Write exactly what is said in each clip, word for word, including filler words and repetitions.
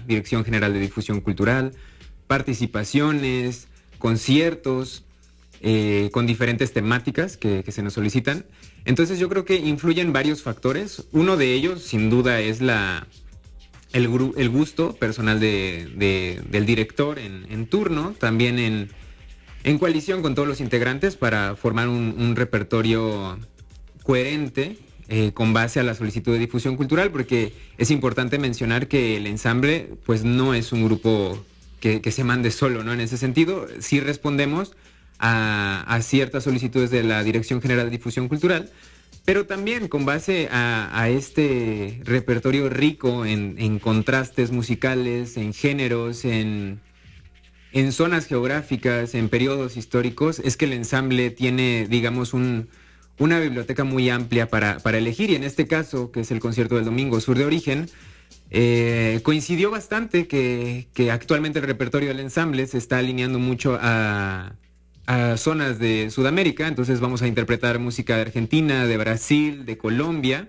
Dirección General de Difusión Cultural, participaciones, conciertos, eh, con diferentes temáticas que, que se nos solicitan. Entonces yo creo que influyen varios factores. Uno de ellos, sin duda, es la, el, el gusto personal de, de, del director en, en turno, también en, en coalición con todos los integrantes para formar un, un repertorio coherente eh, con base a la solicitud de difusión cultural, porque es importante mencionar que el ensamble pues no es un grupo que, que se mande solo, ¿no? En ese sentido, sí respondemos A, a ciertas solicitudes de la Dirección General de Difusión Cultural, pero también con base a, a este repertorio rico en, en contrastes musicales, en géneros, en, en zonas geográficas, en periodos históricos, es que el ensamble tiene, digamos, un, una biblioteca muy amplia para, para elegir, y en este caso, que es el concierto del domingo, Sur de Origen, eh, coincidió bastante que, que actualmente el repertorio del ensamble se está alineando mucho a... a zonas de Sudamérica. Entonces vamos a interpretar música de Argentina, de Brasil, de Colombia,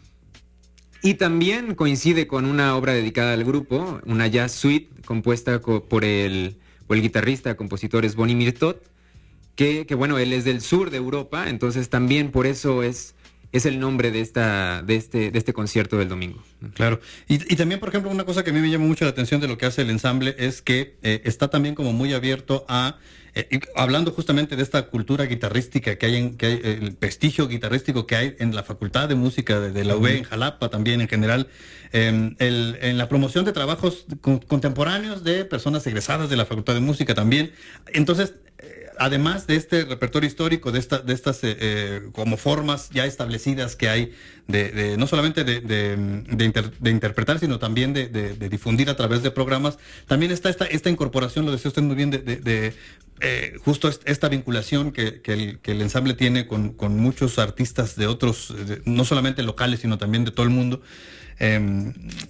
y también coincide con una obra dedicada al grupo, una jazz suite compuesta co- por, el, por el guitarrista, compositor es Bonnie Mirtot, que, que bueno, él es del sur de Europa, entonces también por eso es, es el nombre de, esta, de, este, de este concierto del domingo. Claro, y, y también, por ejemplo, una cosa que a mí me llama mucho la atención de lo que hace el ensamble es que eh, está también como muy abierto a, eh, hablando justamente de esta cultura guitarrística que hay, en, que hay eh, el prestigio guitarrístico que hay en la Facultad de Música de, de la U B, en Jalapa también en general, eh, el, en la promoción de trabajos con, contemporáneos de personas egresadas de la Facultad de Música también. Entonces, además de este repertorio histórico, de, esta, de estas eh, eh, como formas ya establecidas que hay, de, de no solamente de, de, de, inter, de interpretar, sino también de, de, de difundir a través de programas, también está esta, esta incorporación, lo decía usted muy bien, de, de, de eh, justo esta vinculación que, que, el, que el ensamble tiene con, con muchos artistas de otros, de, no solamente locales, sino también de todo el mundo. Eh,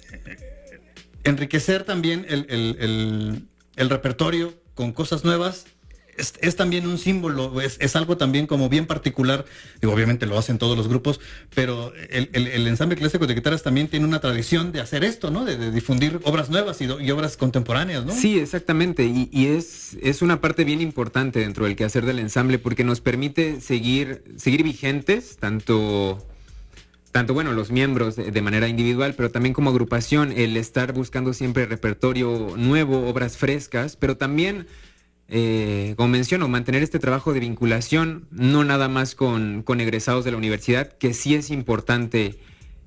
enriquecer también el, el, el, el repertorio con cosas nuevas. Es, es también un símbolo, es, es algo también como bien particular, digo, obviamente lo hacen todos los grupos, pero el, el, el ensamble clásico de guitarras también tiene una tradición de hacer esto, ¿no? De, de difundir obras nuevas y, y obras contemporáneas, ¿no? Sí, exactamente, y, y es, es una parte bien importante dentro del quehacer del ensamble, porque nos permite seguir, seguir vigentes, tanto... tanto, bueno, los miembros de, de manera individual, pero también como agrupación, el estar buscando siempre repertorio nuevo, obras frescas, pero también... Eh, como menciono, mantener este trabajo de vinculación, no nada más con, con egresados de la universidad, que sí es importante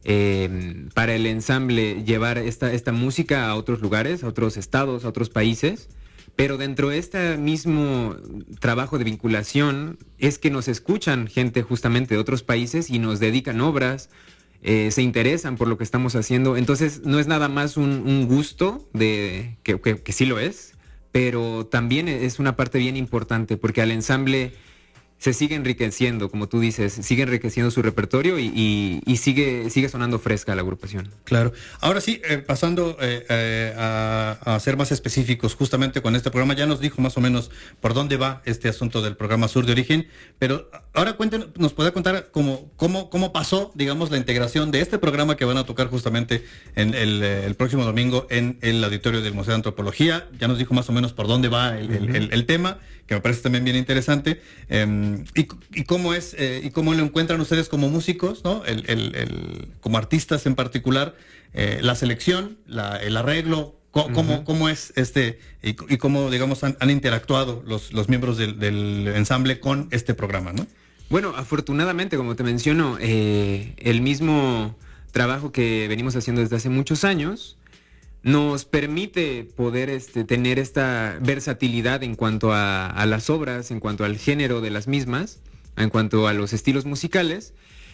eh, para el ensamble llevar esta, esta música a otros lugares, a otros estados, a otros países, pero dentro de este mismo trabajo de vinculación es que nos escuchan gente justamente de otros países y nos dedican obras, eh, se interesan por lo que estamos haciendo, entonces no es nada más un, un gusto, de que, que, que sí lo es, pero también es una parte bien importante porque al ensamble se sigue enriqueciendo, como tú dices, sigue enriqueciendo su repertorio y, y, y sigue, sigue sonando fresca la agrupación. Claro. Ahora sí, eh, pasando eh, eh, a, a ser más específicos justamente con este programa, ya nos dijo más o menos por dónde va este asunto del programa Sur de Origen, pero ahora cuéntenos, nos puede contar cómo, cómo, cómo pasó, digamos, la integración de este programa que van a tocar justamente en el, el próximo domingo en el auditorio del Museo de Antropología. Ya nos dijo más o menos por dónde va el, el, el, el tema, que me parece también bien interesante. Eh, y, y cómo es eh, y cómo lo encuentran ustedes como músicos, ¿no? El, el, el, como artistas en particular, eh, la selección, la, el arreglo, co- cómo, uh-huh. cómo es este y, y cómo, digamos, han, han interactuado los, los miembros del, del ensamble con este programa, ¿no? Bueno, afortunadamente, como te menciono, eh, el mismo trabajo que venimos haciendo desde hace muchos años nos permite poder este, tener esta versatilidad en cuanto a, a las obras, en cuanto al género de las mismas, en cuanto a los estilos musicales.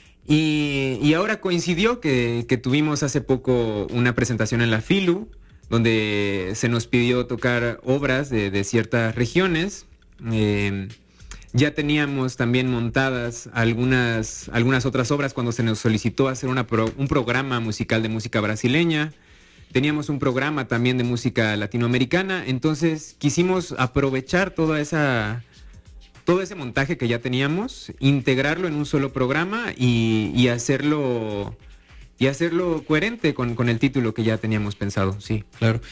Y, y ahora coincidió que, que tuvimos hace poco una presentación en la FILU, donde se nos pidió tocar obras de, de ciertas regiones. Eh, ya teníamos también montadas algunas, algunas otras obras cuando se nos solicitó hacer una pro, un programa musical de música brasileña. Teníamos un programa también de música latinoamericana, entonces quisimos aprovechar toda esa, todo ese montaje que ya teníamos, integrarlo en un solo programa y, y hacerlo y hacerlo coherente con, con el título que ya teníamos pensado, sí. Claro.